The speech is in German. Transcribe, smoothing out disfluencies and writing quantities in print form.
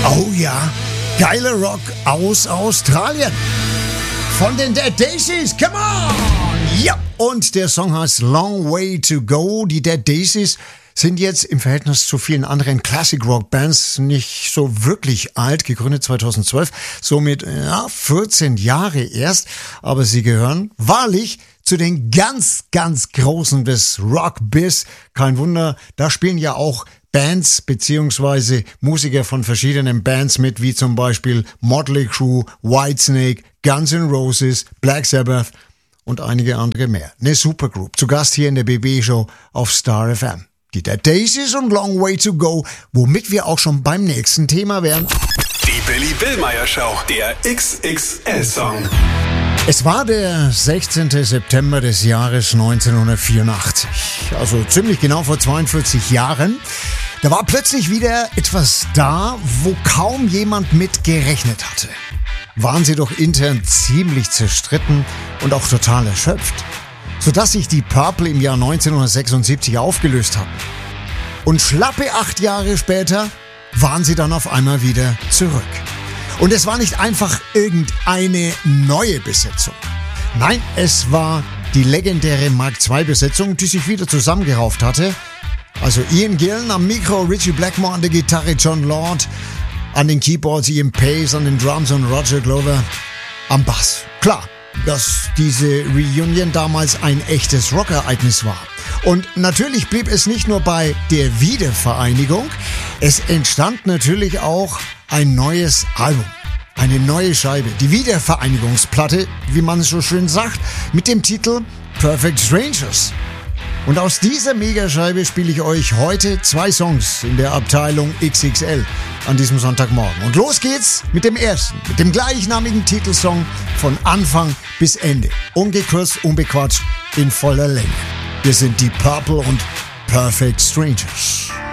Oh ja, geiler Rock aus Australien. Von den Dead Daisies, come on! Ja, und der Song heißt Long Way to Go. Die Dead Daisies sind jetzt im Verhältnis zu vielen anderen Classic-Rock-Bands nicht so wirklich alt, gegründet 2012, somit 14 Jahre erst, aber sie gehören wahrlich zu den ganz, ganz Großen des Rock-Biz. Kein Wunder, da spielen ja auch Bands beziehungsweise Musiker von verschiedenen Bands mit, wie zum Beispiel Motley Crue, Whitesnake, Guns N' Roses, Black Sabbath und einige andere mehr. Eine Supergroup, zu Gast hier in der BB-Show auf Star FM. Die Dead Daisies und Long Way to Go, womit wir auch schon beim nächsten Thema wären. Die Billy Billmeyer Show, der XXL-Song. Es war der 16. September des Jahres 1984, also ziemlich genau vor 42 Jahren. Da war plötzlich wieder etwas da, wo kaum jemand mit gerechnet hatte. Waren sie doch intern ziemlich zerstritten und auch total erschöpft, sodass sich die Purple im Jahr 1976 aufgelöst hatten. Und schlappe 8 Jahre später waren sie dann auf einmal wieder zurück. Und es war nicht einfach irgendeine neue Besetzung. Nein, es war die legendäre Mark II-Besetzung, die sich wieder zusammengerauft hatte. Also Ian Gillan am Mikro, Ritchie Blackmore an der Gitarre, John Lord an den Keyboards, Ian Pace an den Drums und Roger Glover am Bass. Klar, dass diese Reunion damals ein echtes Rockereignis war. Und natürlich blieb es nicht nur bei der Wiedervereinigung, es entstand natürlich auch ein neues Album, eine neue Scheibe, die Wiedervereinigungsplatte, wie man so schön sagt, mit dem Titel Perfect Strangers. Und aus dieser Megascheibe spiele ich euch heute 2 Songs in der Abteilung XXL an diesem Sonntagmorgen. Und los geht's mit dem ersten, mit dem gleichnamigen Titelsong von Anfang bis Ende. Ungekürzt, unbequatscht, in voller Länge. Wir sind die Purple und Perfect Strangers.